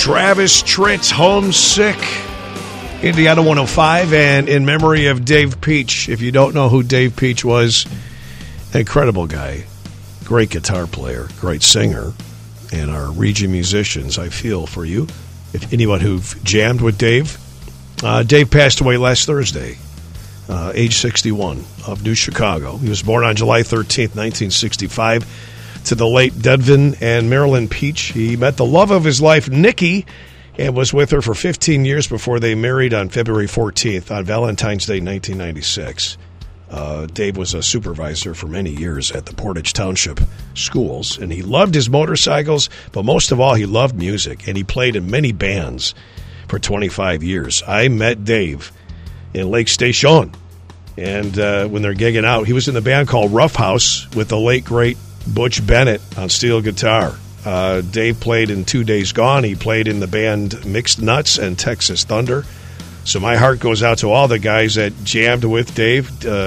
Travis Tritt, Homesick, Indiana 105, and in memory of Dave Peach. If you don't know who Dave Peach was, incredible guy, great guitar player, great singer, and our region musicians, I feel for you. If anyone who've jammed with Dave, Dave passed away last Thursday, age 61, of New Chicago. He was born on July 13th, 1965, to the late Devin and Marilyn Peach. He met the love of his life, Nikki, and was with her for 15 years before they married on February 14th, on Valentine's Day, 1996. Dave was a supervisor for many years at the Portage Township schools, and he loved his motorcycles, but most of all, he loved music, and he played in many bands for 25 years. I met Dave in Lake Station, and when they're gigging out, he was in the band called Rough House with the late, great Butch Bennett on steel guitar. Dave played in 2 Days Gone. He played in the band Mixed Nuts and Texas Thunder. So my heart goes out to all the guys that jammed with Dave,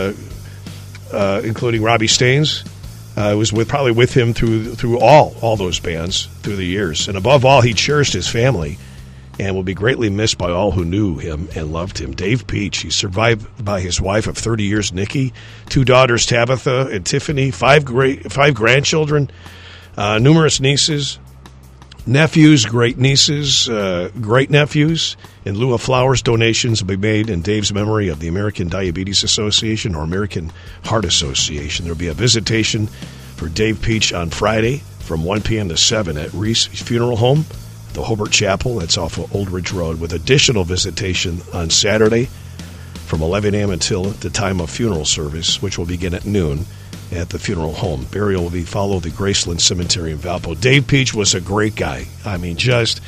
including Robbie Staines. I was probably with him through all those bands through the years. And above all, he cherished his family and will be greatly missed by all who knew him and loved him. Dave Peach, he's survived by his wife of 30 years, Nikki, 2 daughters, Tabitha and Tiffany, 5 grandchildren, numerous nieces, nephews, great nieces, great nephews. In lieu of flowers, donations will be made in Dave's memory of the American Diabetes Association or American Heart Association. There will be a visitation for Dave Peach on Friday from 1 p.m. to 7 at Reese Funeral Home, the Hobart Chapel, that's off of Old Ridge Road, with additional visitation on Saturday from 11 a.m. until the time of funeral service, which will begin at noon at the funeral home. Burial will be followed at the Graceland Cemetery in Valpo. Dave Peach was a great guy. I mean, just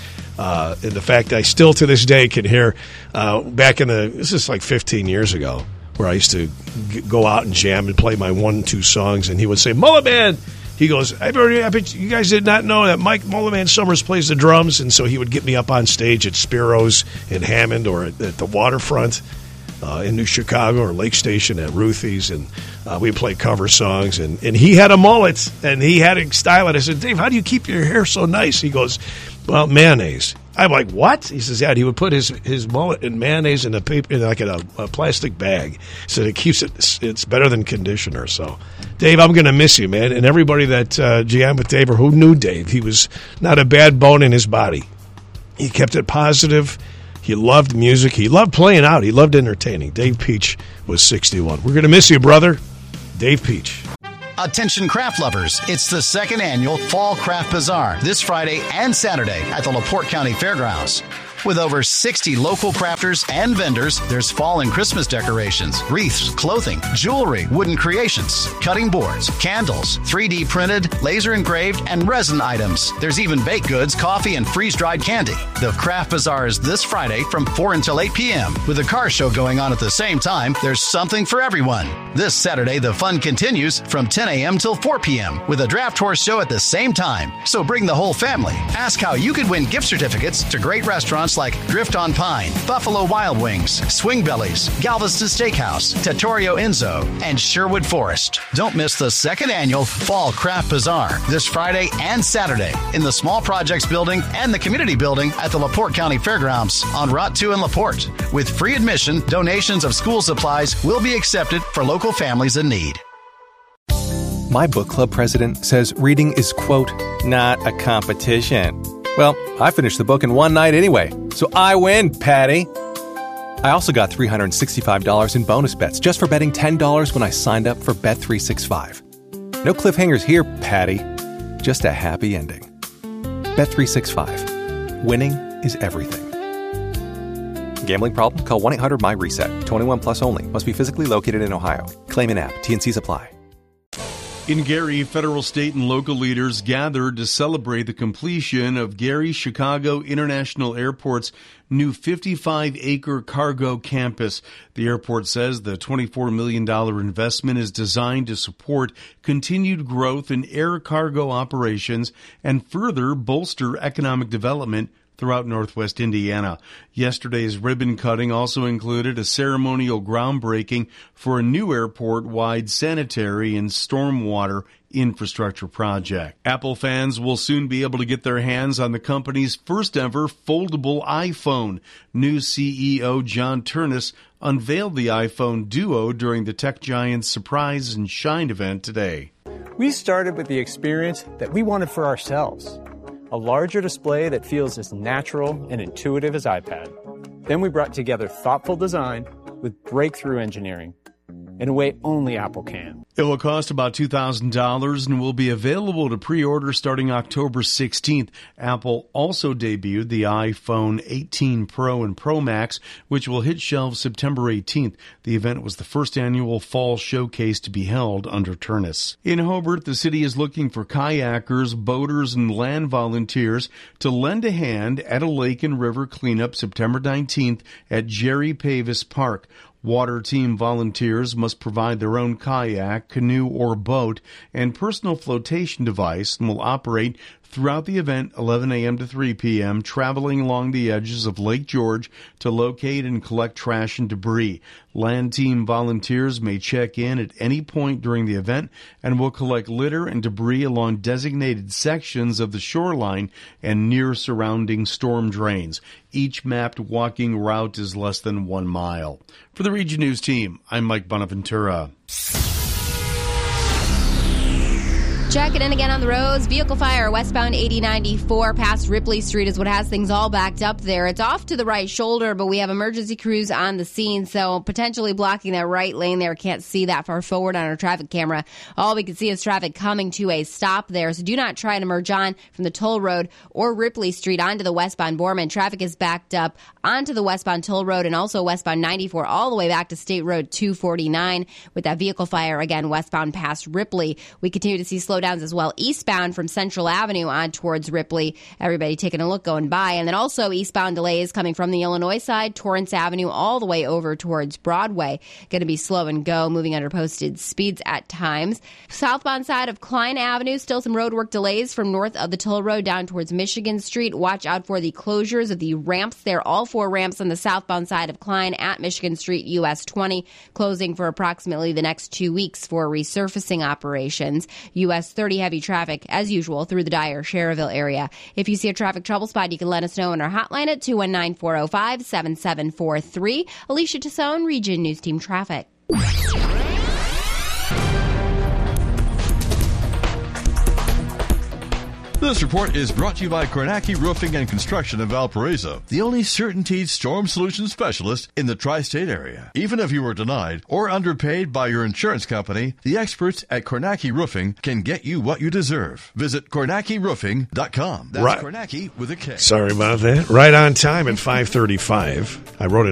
in the fact I still to this day can hear back in this is like 15 years ago, where I used to go out and jam and play my 1-2 songs, and he would say, "Mullet Man." He goes, I bet you guys did not know that Mike Mullerman Summers plays the drums, and so he would get me up on stage at Spiro's in Hammond or at the waterfront in New Chicago or Lake Station at Ruthie's, and we'd play cover songs, and he had a mullet, and he had to style it. I said, "Dave, how do you keep your hair so nice?" He goes, "Well, mayonnaise." I'm like, "What?" He says, "Yeah, he would put his mullet in mayonnaise in a paper, like in a plastic bag, so it keeps it's better than conditioner." So, Dave, I'm going to miss you, man. And everybody that jammed with Dave or who knew Dave, he was not a bad bone in his body. He kept it positive. He loved music. He loved playing out. He loved entertaining. Dave Peach was 61. We're going to miss you, brother. Dave Peach. Attention craft lovers, it's the second annual Fall Craft Bazaar this Friday and Saturday at the LaPorte County Fairgrounds. With over 60 local crafters and vendors, there's fall and Christmas decorations, wreaths, clothing, jewelry, wooden creations, cutting boards, candles, 3D printed, laser engraved, and resin items. There's even baked goods, coffee, and freeze-dried candy. The Craft Bazaar is this Friday from 4 until 8 p.m. With a car show going on at the same time, there's something for everyone. This Saturday, the fun continues from 10 a.m. till 4 p.m. with a draft horse show at the same time. So bring the whole family. Ask how you could win gift certificates to great restaurants like Drift on Pine, Buffalo Wild Wings, Swing Bellies, Galveston Steakhouse, Trattoria Enzo, and Sherwood Forest. Don't miss the second annual Fall Craft Bazaar this Friday and Saturday in the Small Projects Building and the Community Building at the LaPorte County Fairgrounds on Route 2 in LaPorte. With free admission, donations of school supplies will be accepted for local families in need. My book club president says reading is, quote, not a competition. Well, I finished the book in one night anyway, so I win, Patty. I also got $365 in bonus bets just for betting $10 when I signed up for Bet365. No cliffhangers here, Patty. Just a happy ending. Bet365. Winning is everything. Gambling problem? Call 1-800-MY-RESET. 21 plus only. Must be physically located in Ohio. Claim in app. T&Cs apply. In Gary, federal, state, and local leaders gathered to celebrate the completion of Gary Chicago International Airport's new 55-acre cargo campus. The airport says the $24 million investment is designed to support continued growth in air cargo operations and further bolster economic development throughout northwest Indiana. Yesterday's ribbon cutting also included a ceremonial groundbreaking for a new airport-wide sanitary and stormwater infrastructure project. Apple fans will soon be able to get their hands on the company's first ever foldable iPhone. New CEO John Ternus unveiled the iPhone Duo during the tech giant's Surprise and Shine event today. We started with the experience that we wanted for ourselves, a larger display that feels as natural and intuitive as iPad. Then we brought together thoughtful design with breakthrough engineering in a way only Apple can. It will cost about $2,000 and will be available to pre-order starting October 16th. Apple also debuted the iPhone 18 Pro and Pro Max, which will hit shelves September 18th. The event was the first annual fall showcase to be held under Ternus. In Hobart, the city is looking for kayakers, boaters, and land volunteers to lend a hand at a lake and river cleanup September 19th at Jerry Pavis Park. Water team volunteers must provide their own kayak, canoe, or boat and personal flotation device and will operate throughout the event 11 a.m. to 3 p.m., traveling along the edges of Lake George to locate and collect trash and debris. Land team volunteers may check in at any point during the event and will collect litter and debris along designated sections of the shoreline and near surrounding storm drains. Each mapped walking route is less than 1 mile. For the Region News team, I'm Mike Bonaventura. Checking in again on the roads. Vehicle fire westbound 8094 past Ripley Street is what has things all backed up there. It's off to the right shoulder, but we have emergency crews on the scene, so potentially blocking that right lane there. Can't see that far forward on our traffic camera. All we can see is traffic coming to a stop there, so do not try to merge on from the Toll Road or Ripley Street onto the westbound Borman. Traffic is backed up onto the westbound Toll Road and also westbound 94 all the way back to State Road 249 with that vehicle fire again westbound past Ripley. We continue to see slowdowns as well eastbound from Central Avenue on towards Ripley. Everybody taking a look going by. And then also eastbound delays coming from the Illinois side, Torrance Avenue all the way over towards Broadway. Going to be slow and go, moving under posted speeds at times. Southbound side of Klein Avenue, still some roadwork delays from north of the Toll Road down towards Michigan Street. Watch out for the closures of the ramps there. All 4 ramps on the southbound side of Klein at Michigan Street, US 20, closing for approximately the next 2 weeks for resurfacing operations. US 30 heavy traffic, as usual, through the Dyer, Cherville area. If you see a traffic trouble spot, you can let us know on our hotline at 219-405-7743. Alicia Tassone, Region News Team Traffic. This report is brought to you by Kornacki Roofing and Construction of Valparaiso, the only CertainTeed storm solution specialist in the tri-state area. Even if you were denied or underpaid by your insurance company, the experts at Kornacki Roofing can get you what you deserve. Visit KornackiRoofing.com. That's right. Kornacki with a K. Sorry about that. Right on time at 5:35. I wrote